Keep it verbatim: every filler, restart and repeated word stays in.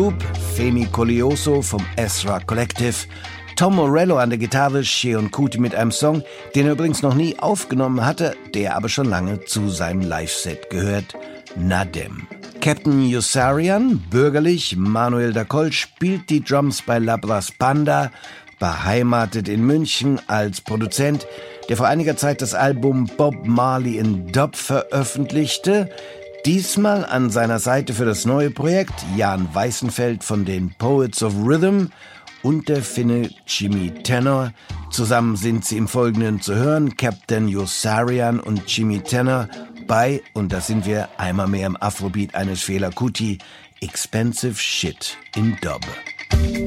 Group, Femi Colioso vom Ezra Collective, Tom Morello an der Gitarre, Sheon Kuti mit einem Song, den er übrigens noch nie aufgenommen hatte, der aber schon lange zu seinem Live-Set gehört, Nadem. Captain Yossarian, bürgerlich, Manuel Dacol spielt die Drums bei Labras Banda, beheimatet in München als Produzent, der vor einiger Zeit das Album Bob Marley in Dub veröffentlichte. Diesmal an seiner Seite für das neue Projekt Jan Weißenfeld von den Poets of Rhythm und der Finne Jimmy Tenor. Zusammen sind sie im Folgenden zu hören, Captain Yossarian und Jimmy Tenor bei, und da sind wir einmal mehr im Afrobeat eines Fela Kuti, Expensive Shit in Dub.